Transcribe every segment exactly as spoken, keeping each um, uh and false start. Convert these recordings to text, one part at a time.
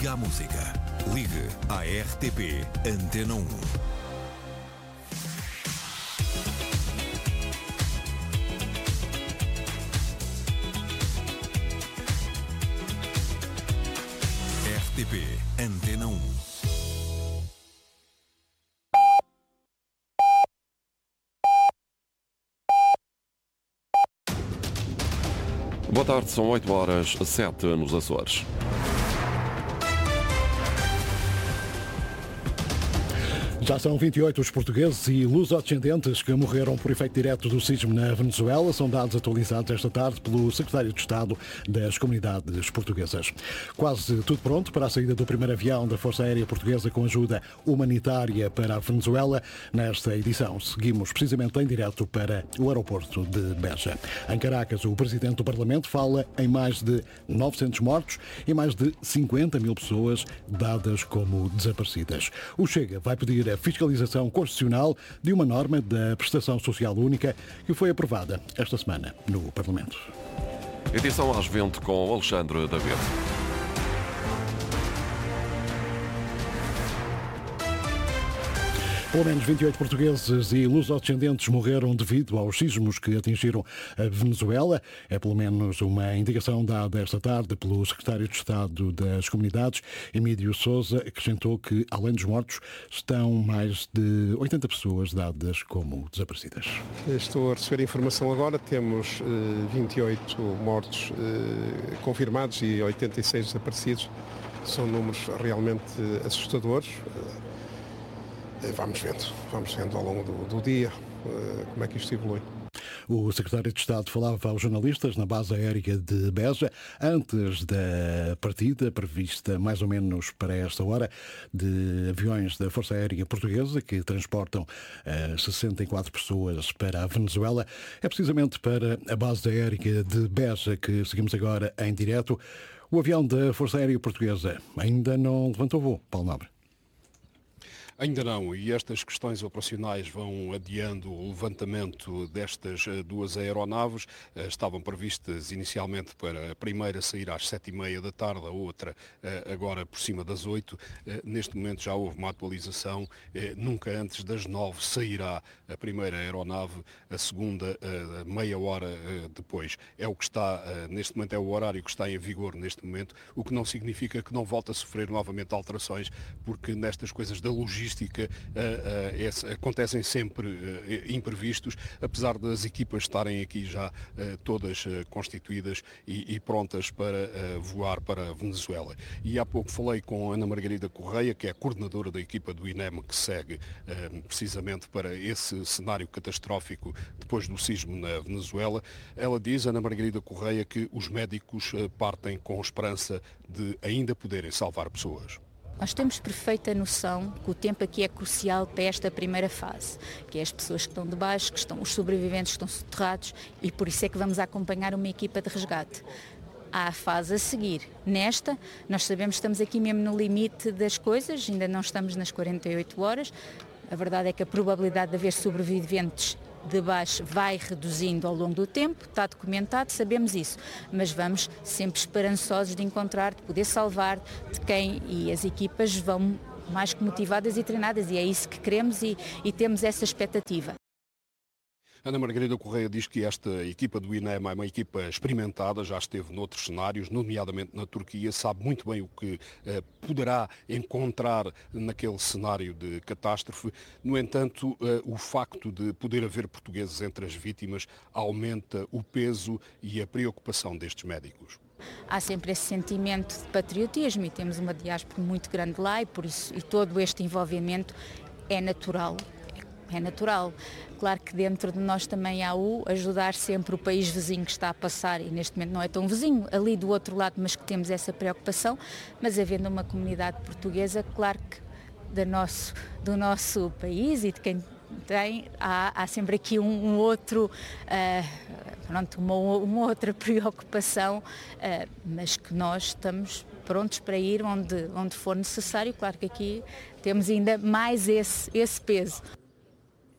Liga à música. Ligue à R T P Antena um. R T P Antena um. Boa tarde, são oito horas, sete nos Açores. Já são vinte e oito os portugueses e luso-descendentes que morreram por efeito direto do sismo na Venezuela. São dados atualizados esta tarde pelo secretário de Estado das Comunidades Portuguesas. Quase tudo pronto para a saída do primeiro avião da Força Aérea Portuguesa com ajuda humanitária para a Venezuela. Nesta edição, seguimos precisamente em direto para o aeroporto de Beja. Em Caracas, o presidente do Parlamento fala em mais de novecentos mortos e mais de cinquenta mil pessoas dadas como desaparecidas. O Chega vai pedir a fiscalização constitucional de uma norma da prestação social única que foi aprovada esta semana no Parlamento. Edição às vinte com Alexandre David. Pelo menos vinte e oito portugueses e luso-descendentes morreram devido aos sismos que atingiram a Venezuela. É pelo menos uma indicação dada esta tarde pelo secretário de Estado das Comunidades, Emílio Sousa, acrescentou que, além dos mortos, estão mais de oitenta pessoas dadas como desaparecidas. Estou a receber informação agora, temos uh, vinte e oito mortos uh, confirmados e oitenta e seis desaparecidos. São números realmente assustadores. Vamos vendo, vamos vendo ao longo do, do dia uh, como é que isto evolui. O secretário de Estado falava aos jornalistas na base aérea de Beja, antes da partida, prevista mais ou menos para esta hora, de aviões da Força Aérea Portuguesa, que transportam uh, sessenta e quatro pessoas para a Venezuela. É precisamente para a base aérea de Beja que seguimos agora em direto. O avião da Força Aérea Portuguesa ainda não levantou voo, Paulo Nobre. Ainda não, e estas questões operacionais vão adiando o levantamento destas duas aeronaves. Estavam previstas inicialmente para a primeira sair às sete e meia da tarde, a outra agora por cima das oito. Neste momento já houve uma atualização, nunca antes das nove sairá a primeira aeronave, a segunda meia hora depois. É o que está, neste momento é o horário que está em vigor neste momento, o que não significa que não volte a sofrer novamente alterações, porque nestas coisas da logística Uh, uh, é, acontecem sempre uh, imprevistos, apesar das equipas estarem aqui já uh, todas uh, constituídas e, e prontas para uh, voar para a Venezuela. E há pouco falei com Ana Margarida Correia, que é a coordenadora da equipa do INEM, que segue uh, precisamente para esse cenário catastrófico depois do sismo na Venezuela. Ela diz, Ana Margarida Correia, que os médicos uh, partem com esperança de ainda poderem salvar pessoas. Nós temos perfeita noção que o tempo aqui é crucial para esta primeira fase, que é as pessoas que estão debaixo, que estão, os sobreviventes que estão soterrados, e por isso é que vamos acompanhar uma equipa de resgate. Há a fase a seguir. Nesta, nós sabemos que estamos aqui mesmo no limite das coisas, ainda não estamos nas quarenta e oito horas. A verdade é que a probabilidade de haver sobreviventes de baixo vai reduzindo ao longo do tempo, está documentado, sabemos isso, mas vamos sempre esperançosos de encontrar, de poder salvar, de quem, e as equipas vão mais que motivadas e treinadas, e é isso que queremos e, e temos essa expectativa. Ana Margarida Correia diz que esta equipa do INEM é uma equipa experimentada, já esteve noutros cenários, nomeadamente na Turquia, sabe muito bem o que eh, poderá encontrar naquele cenário de catástrofe. No entanto, eh, o facto de poder haver portugueses entre as vítimas aumenta o peso e a preocupação destes médicos. Há sempre esse sentimento de patriotismo e temos uma diáspora muito grande lá e por isso e todo este envolvimento é natural. É natural. Claro que dentro de nós também há o ajudar sempre o país vizinho que está a passar, e neste momento não é tão vizinho, ali do outro lado, mas que temos essa preocupação, mas havendo uma comunidade portuguesa, claro que do nosso, do nosso país e de quem tem, há, há sempre aqui um, um outro, uh, pronto, uma, uma outra preocupação, uh, mas que nós estamos prontos para ir onde, onde for necessário. Claro que aqui temos ainda mais esse, esse peso.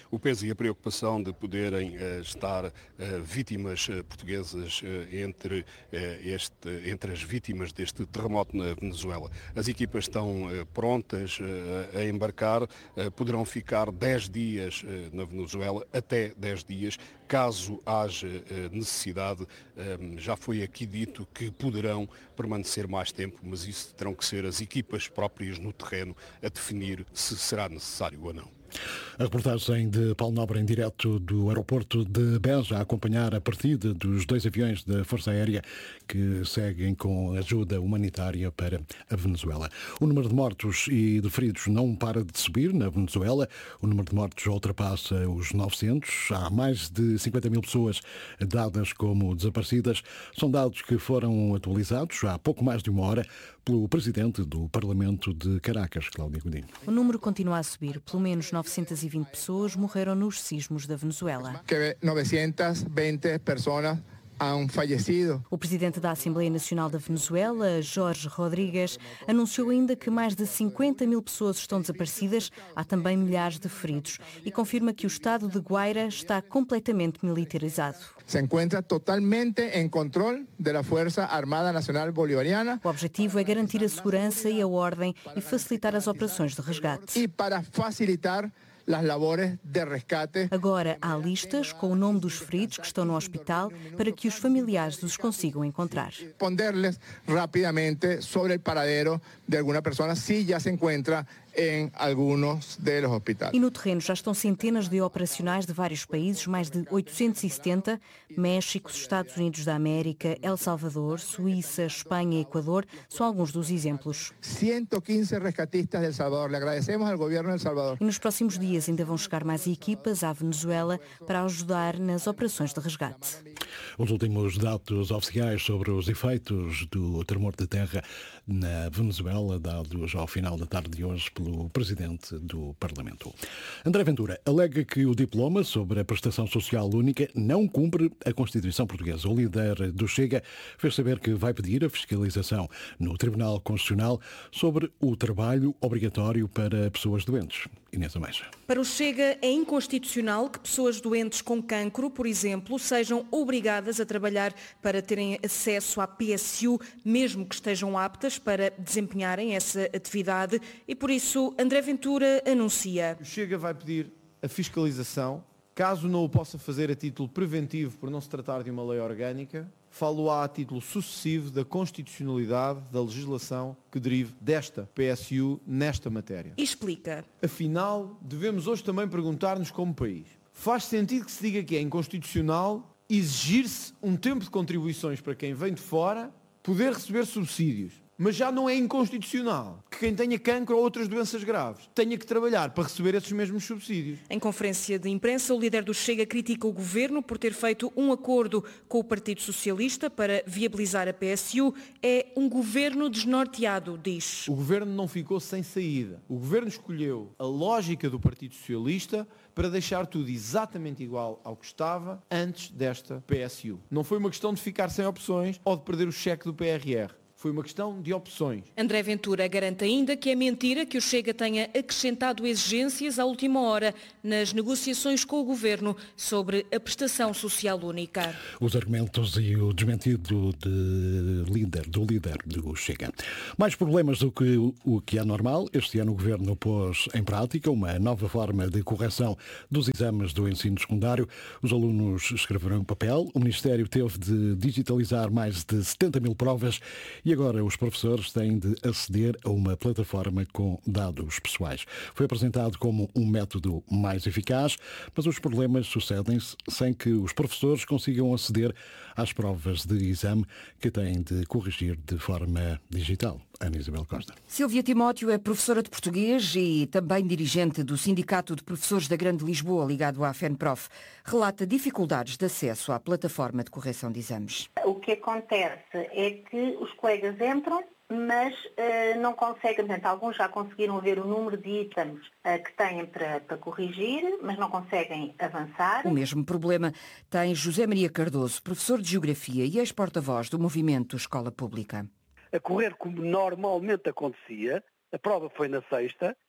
o peso e a preocupação de poderem uh, estar uh, vítimas uh, portuguesas uh, entre, uh, este, entre as vítimas deste terremoto na Venezuela. As equipas estão uh, prontas uh, a embarcar, uh, poderão ficar dez dias uh, na Venezuela, até dez dias, caso haja uh, necessidade. Um, já foi aqui dito que poderão permanecer mais tempo, mas isso terão que ser as equipas próprias no terreno a definir se será necessário ou não. A reportagem de Paulo Nobre em direto do aeroporto de Beja a acompanhar a partida dos dois aviões da Força Aérea que seguem com ajuda humanitária para a Venezuela. O número de mortos e de feridos não para de subir na Venezuela. O número de mortos ultrapassa os novecentos. Há mais de cinquenta mil pessoas dadas como desaparecidas. São dados que foram atualizados há pouco mais de uma hora pelo presidente do Parlamento de Caracas, Cláudia Godinho. O número continua a subir. Pelo menos novecentas e vinte pessoas morreram nos sismos da Venezuela. Que novecentas e vinte pessoas han fallecido. O presidente da Assembleia Nacional da Venezuela, Jorge Rodrigues, anunciou ainda que mais de cinquenta mil pessoas estão desaparecidas, há também milhares de feridos, e confirma que o estado de Guaira está completamente militarizado. Se encontra totalmente em controle da Força Armada Nacional Bolivariana. O objetivo é garantir a segurança e a ordem e facilitar as operações de resgate. E para facilitar as labores de resgate. Agora há listas com o nome dos feridos que estão no hospital para que os familiares os consigam encontrar. Responder-lhes rapidamente sobre o paradero de alguma pessoa se já se encontra em alguns dos hospitais. E no terreno já estão centenas de operacionais de vários países, mais de oitocentos e setenta, México, Estados Unidos da América, El Salvador, Suíça, Espanha e Equador, são alguns dos exemplos. cento e quinze resgatistas de El Salvador. Le agradecemos ao governo de El Salvador. E nos próximos dias ainda vão chegar mais equipas à Venezuela para ajudar nas operações de resgate. Os últimos dados oficiais sobre os efeitos do tremor de terra na Venezuela, dados ao final da tarde de hoje pelo Presidente do Parlamento. André Ventura alega que o diploma sobre a prestação social única não cumpre a Constituição Portuguesa. O líder do Chega fez saber que vai pedir a fiscalização no Tribunal Constitucional sobre o trabalho obrigatório para pessoas doentes. Inês Ameixa. Para o Chega é inconstitucional que pessoas doentes com cancro, por exemplo, sejam obrigadas a trabalhar para terem acesso à P S U, mesmo que estejam aptas para desempenharem essa atividade, e por isso André Ventura anuncia. O Chega vai pedir a fiscalização, caso não o possa fazer a título preventivo por não se tratar de uma lei orgânica, falo-á a título sucessivo da constitucionalidade da legislação que derive desta P S U nesta matéria. Explica. Afinal, devemos hoje também perguntar-nos como país. Faz sentido que se diga que é inconstitucional exigir-se um tempo de contribuições para quem vem de fora poder receber subsídios. Mas já não é inconstitucional que quem tenha cancro ou outras doenças graves tenha que trabalhar para receber esses mesmos subsídios. Em conferência de imprensa, o líder do Chega critica o governo por ter feito um acordo com o Partido Socialista para viabilizar a P S U. É um governo desnorteado, diz. O governo não ficou sem saída. O governo escolheu a lógica do Partido Socialista para deixar tudo exatamente igual ao que estava antes desta P S U. Não foi uma questão de ficar sem opções ou de perder o cheque do P R R. Foi uma questão de opções. André Ventura garante ainda que é mentira que o Chega tenha acrescentado exigências à última hora nas negociações com o Governo sobre a prestação social única. Os argumentos e o desmentido de líder, do líder do Chega. Mais problemas do que o que é normal. Este ano o Governo pôs em prática uma nova forma de correção dos exames do ensino secundário. Os alunos escreverão em papel. O Ministério teve de digitalizar mais de setenta mil provas. E agora os professores têm de aceder a uma plataforma com dados pessoais. Foi apresentado como um método mais eficaz, mas os problemas sucedem-se sem que os professores consigam aceder às provas de exame que têm de corrigir de forma digital. Ana Isabel Costa. Silvia Timóteo é professora de português e também dirigente do Sindicato de Professores da Grande Lisboa, ligado à FENPROF. Relata dificuldades de acesso à plataforma de correção de exames. O que acontece é que os colegas entram, mas uh, não conseguem, portanto, alguns já conseguiram ver o número de itens uh, que têm para, para corrigir, mas não conseguem avançar. O mesmo problema tem José Maria Cardoso, professor de Geografia e ex-porta-voz do movimento Escola Pública. A correr como normalmente acontecia, a prova foi na sexta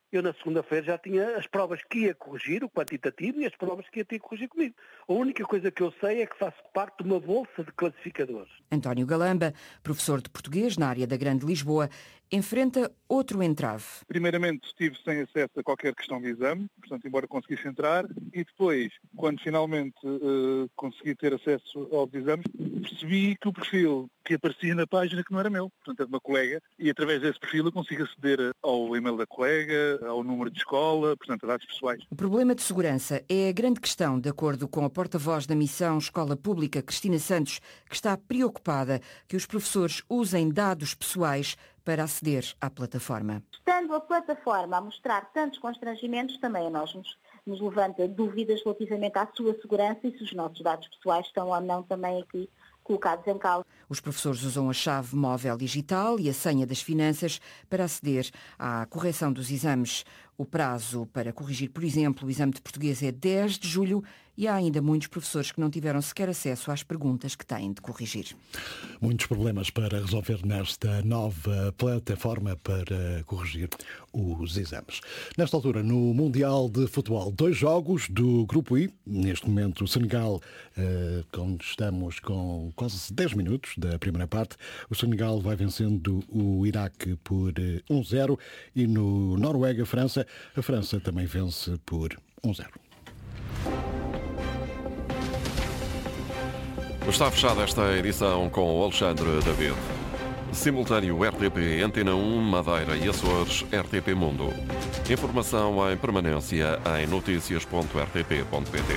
eu na segunda-feira já tinha as provas que ia corrigir, o quantitativo, e as provas que ia ter que corrigir comigo. A única coisa que eu sei é que faço parte de uma bolsa de classificadores. António Galamba, professor de português na área da Grande Lisboa, enfrenta outro entrave. Primeiramente estive sem acesso a qualquer questão de exame, portanto, embora conseguisse entrar, e depois, quando finalmente uh, consegui ter acesso aos exames, percebi que o perfil que aparecia na página que não era meu, portanto, é de uma colega, e através desse perfil eu consigo aceder ao e-mail da colega, ao número de escola, portanto, a dados pessoais. O problema de segurança é a grande questão, de acordo com a porta-voz da Missão Escola Pública, Cristina Santos, que está preocupada que os professores usem dados pessoais para aceder à plataforma. Estando a plataforma a mostrar tantos constrangimentos, também a nós nos, nos levanta dúvidas relativamente à sua segurança e se os nossos dados pessoais estão ou não também aqui colocados em causa. Os professores usam a chave móvel digital e a senha das finanças para aceder à correção dos exames. O prazo para corrigir, por exemplo, o exame de português é dez de julho e há ainda muitos professores que não tiveram sequer acesso às perguntas que têm de corrigir. Muitos problemas para resolver nesta nova plataforma para corrigir os exames. Nesta altura, no Mundial de Futebol, dois jogos do Grupo I. Neste momento, o Senegal, quando estamos com quase dez minutos da primeira parte, o Senegal vai vencendo o Iraque por um zero e no Noruega-França, a França também vence por um zero. Está fechada esta edição com o Alexandre David. Simultâneo R T P Antena um, Madeira e Açores, R T P Mundo. Informação em permanência em notícias ponto r t p ponto p t.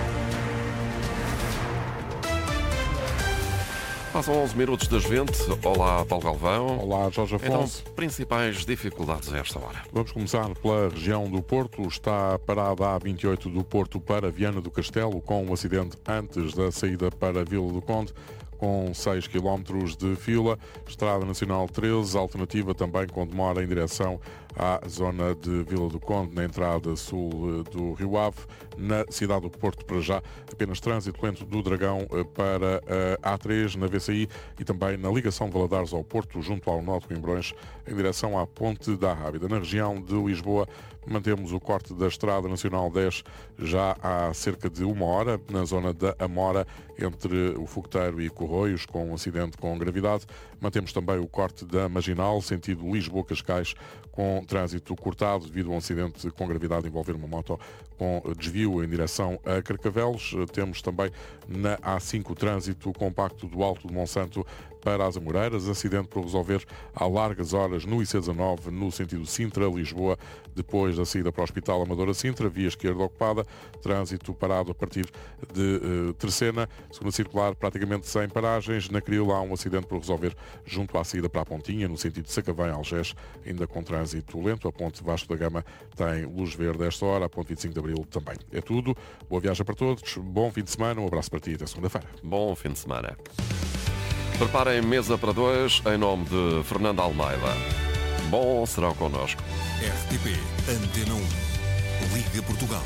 Passam onze minutos das vinte. Olá, Paulo Galvão. Olá, Jorge Afonso. Então, principais dificuldades a esta hora? Vamos começar pela região do Porto. Está parada a A vinte e oito do Porto para Viana do Castelo, com um acidente antes da saída para Vila do Conde, com seis quilómetros de fila. Estrada Nacional treze, alternativa também com demora em direção à zona de Vila do Conde, na entrada sul do Rio Ave. Na cidade do Porto, para já, apenas trânsito lento do Dragão para a A três, na V C I, e também na ligação de Valadares ao Porto, junto ao nó de Coimbrões, em direção à Ponte da Rábida. Na região de Lisboa, mantemos o corte da Estrada Nacional dez já há cerca de uma hora, na zona da Amora, entre o Fogoteiro e Corroios, com um acidente com gravidade. Mantemos também o corte da Marginal, sentido Lisboa-Cascais, com trânsito cortado devido a um acidente com gravidade envolver uma moto com desvio em direção a Carcavelos. Temos também na A cinco trânsito compacto do Alto de Monsanto para as Amoreiras, acidente por resolver há largas horas no I C dezanove, no sentido Sintra-Lisboa, depois da saída para o Hospital Amadora-Sintra, via esquerda ocupada, trânsito parado a partir de uh, Terceira, segunda circular praticamente sem paragens. Na Cril há um acidente por resolver junto à saída para a Pontinha, no sentido de Sacavém-Algés, ainda com trânsito lento. A ponte Vasco da Gama tem luz verde a esta hora, a ponte vinte e cinco de Abril também. É tudo, boa viagem para todos, bom fim de semana, um abraço para ti e até segunda-feira. Bom fim de semana. Preparem mesa para dois em nome de Fernando Almeida. Bom serão connosco. R T P Antena um. Liga Portugal.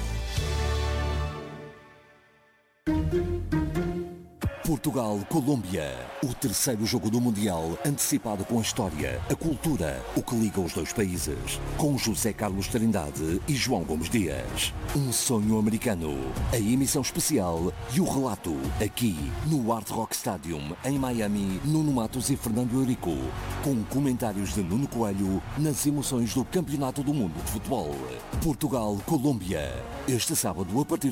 Portugal-Colômbia. O terceiro jogo do Mundial, antecipado com a história, a cultura, o que liga os dois países. Com José Carlos Trindade e João Gomes Dias. Um sonho americano. A emissão especial e o relato, aqui, no Hard Rock Stadium, em Miami, Nuno Matos e Fernando Eurico. Com comentários de Nuno Coelho nas emoções do Campeonato do Mundo de Futebol. Portugal-Colômbia. Este sábado, a partir